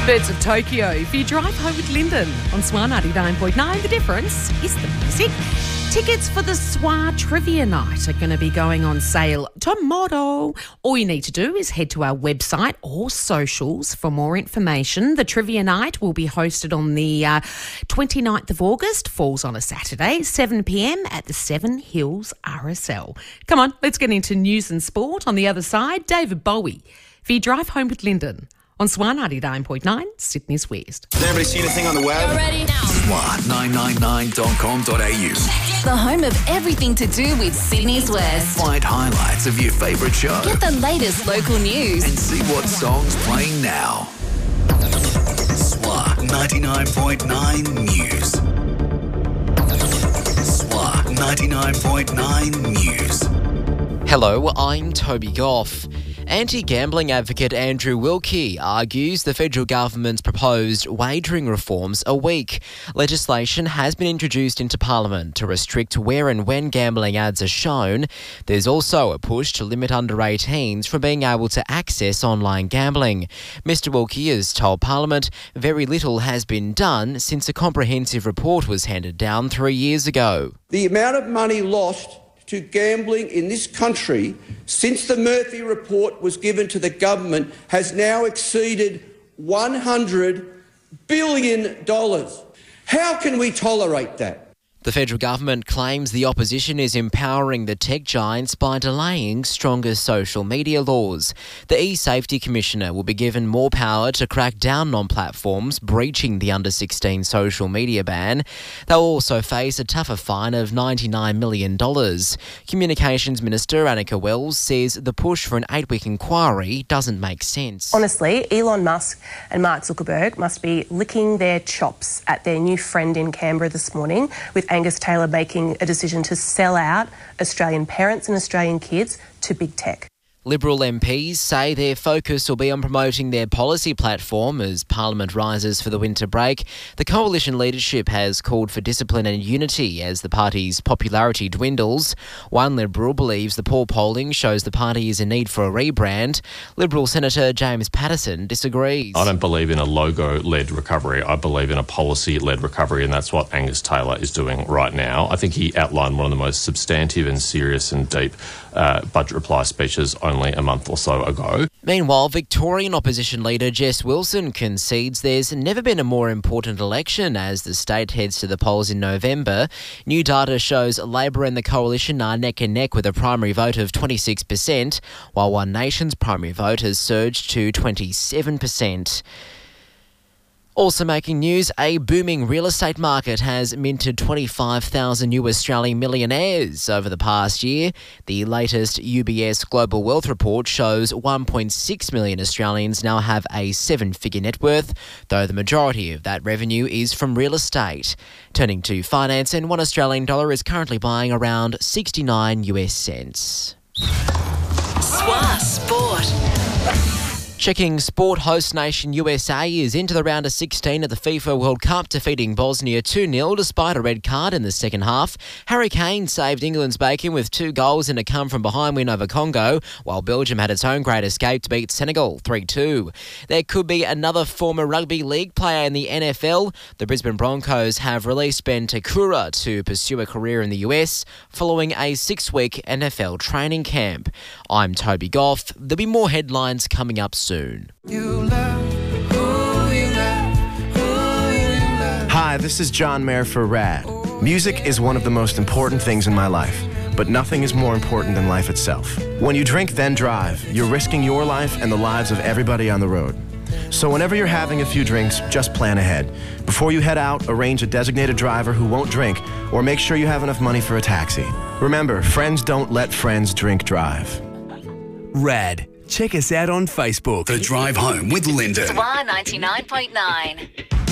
Birds of Tokyo for your drive home with Lyndon on SWA 99.9. The difference is the music. Tickets for the SWA Trivia Night are going to be going on sale tomorrow. All you need to do is head to our website or socials for more information. The Trivia Night will be hosted on the 29th of August, falls on a Saturday, 7 p.m. at the Seven Hills RSL. Come on, let's get into news and sport. On the other side, David Bowie for your drive home with Lyndon on SWA 99.9, Sydney's West. Has everybody seen anything on the web? You're ready now. SWA999.com.au. The home of everything to do with Sydney's West. Find highlights of your favourite show. Get the latest local news. And see what songs playing now. SWA 99.9 News. SWA 99.9 News. Hello, I'm Toby Goff. Anti-gambling advocate Andrew Wilkie argues the federal government's proposed wagering reforms are weak. Legislation has been introduced into Parliament to restrict where and when gambling ads are shown. There's also a push to limit under 18s from being able to access online gambling. Mr Wilkie has told Parliament very little has been done since a comprehensive report was handed down 3 years ago. The amount of money lost to gambling in this country since the Murphy report was given to the government has now exceeded $100 billion. How can we tolerate that? The federal government claims the opposition is empowering the tech giants by delaying stronger social media laws. The e-Safety Commissioner will be given more power to crack down on platforms breaching the under-16 social media ban. They'll also face a tougher fine of $99 million. Communications Minister Annika Wells says the push for an 8-week inquiry doesn't make sense. Honestly, Elon Musk and Mark Zuckerberg must be licking their chops at their new friend in Canberra this morning, with Angus Taylor making a decision to sell out Australian parents and Australian kids to big tech. Liberal MPs say their focus will be on promoting their policy platform as Parliament rises for the winter break. The coalition leadership has called for discipline and unity as the party's popularity dwindles. One Liberal believes the poor polling shows the party is in need for a rebrand. Liberal Senator James Patterson disagrees. I don't believe in a logo-led recovery. I believe in a policy-led recovery, and that's what Angus Taylor is doing right now. I think he outlined one of the most substantive and serious and deep budget reply speeches only a month or so ago. Meanwhile, Victorian opposition leader Jess Wilson concedes there's never been a more important election as the state heads to the polls in November. New data shows Labor and the Coalition are neck and neck with a primary vote of 26%, while One Nation's primary vote has surged to 27%. Also making news, a booming real estate market has minted 25,000 new Australian millionaires over the past year. The latest UBS Global Wealth Report shows 1.6 million Australians now have a 7-figure net worth, though the majority of that revenue is from real estate. Turning to finance, and $1 Australian dollar is currently buying around 69 US cents. SWA Sport. Checking sport, host nation USA is into the round of 16 at the FIFA World Cup, defeating Bosnia 2-0 despite a red card in the second half. Harry Kane saved England's bacon with 2 goals in a come-from-behind win over Congo, while Belgium had its own great escape to beat Senegal 3-2. There could be another former rugby league player in the NFL. The Brisbane Broncos have released Ben Takura to pursue a career in the US following a 6-week NFL training camp. I'm Toby Goff. There'll be more headlines coming up soon. Hi, this is John Mayer for RAD. Music is one of the most important things in my life, but nothing is more important than life itself. When you drink, then drive, you're risking your life and the lives of everybody on the road. So whenever you're having a few drinks, just plan ahead. Before you head out, arrange a designated driver who won't drink, or make sure you have enough money for a taxi. Remember, friends don't let friends drink drive. RAD. Check us out on Facebook. The Drive Home with Lyndon. SWA 99.9.